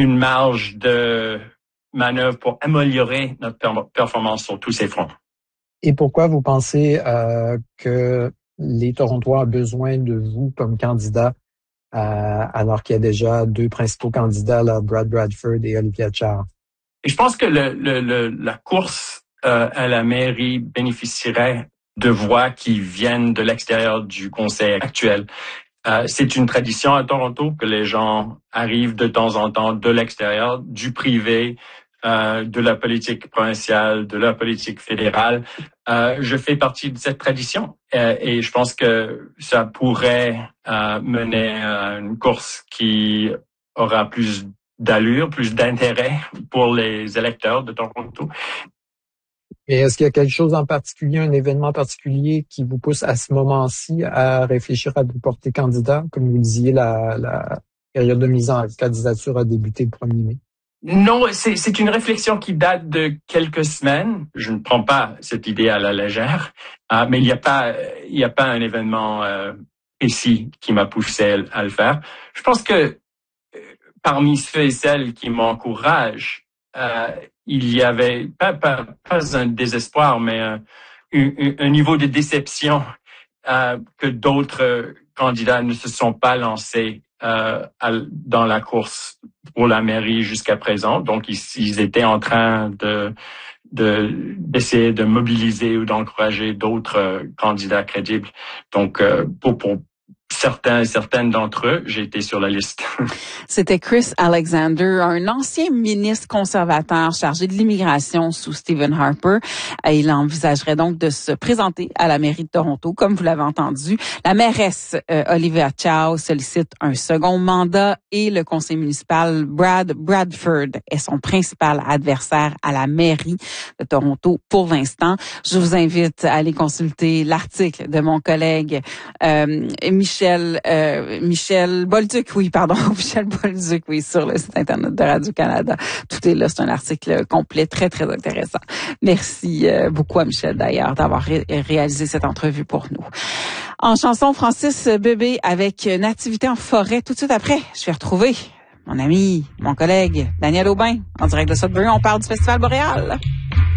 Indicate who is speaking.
Speaker 1: une marge de manœuvre pour améliorer notre performance sur tous ces fronts.
Speaker 2: Et pourquoi vous pensez que les Torontois ont besoin de vous comme candidat alors qu'il y a déjà deux principaux candidats, là, Brad Bradford et Olivia Chow?
Speaker 1: Et je pense que la course à la mairie bénéficierait de voix qui viennent de l'extérieur du conseil actuel. C'est une tradition à Toronto que les gens arrivent de temps en temps de l'extérieur, du privé, de la politique provinciale, de la politique fédérale. Je fais partie de cette tradition et je pense que ça pourrait mener à une course qui aura plus d'allure, plus d'intérêt pour les électeurs de Toronto.
Speaker 2: Et est-ce qu'il y a quelque chose en particulier, un événement particulier qui vous pousse à ce moment-ci à réfléchir à vous porter candidat? Comme vous le disiez, la période de mise en candidature a débuté le 1er mai.
Speaker 1: Non, c'est une réflexion qui date de quelques semaines. Je ne prends pas cette idée à la légère, mais il n'y a pas un événement précis qui m'a poussé à le faire. Je pense que parmi ceux et celles qui m'encouragent, il y avait pas un désespoir, mais un niveau de déception que d'autres candidats ne se sont pas lancés dans la course pour la mairie jusqu'à présent. Donc, ils étaient en train d'essayer de mobiliser ou d'encourager d'autres candidats crédibles. Donc, pour certaines d'entre eux, j'ai été sur la liste.
Speaker 3: C'était Chris Alexander, un ancien ministre conservateur chargé de l'immigration sous Stephen Harper. Il envisagerait donc de se présenter à la mairie de Toronto, comme vous l'avez entendu. La mairesse Olivia Chow sollicite un second mandat et le conseil municipal Brad Bradford est son principal adversaire à la mairie de Toronto pour l'instant. Je vous invite à aller consulter l'article de mon collègue Michel Bolduc, Michel Bolduc, sur le site internet de Radio-Canada. Tout est là, c'est un article complet, très, très intéressant. Merci beaucoup à Michel, d'ailleurs, d'avoir réalisé cette entrevue pour nous. En chanson, Francis Bébé avec Nativité en forêt. Tout de suite après, je vais retrouver mon ami, mon collègue, Daniel Aubin, en direct de Sudbury. On parle du Festival Boréal.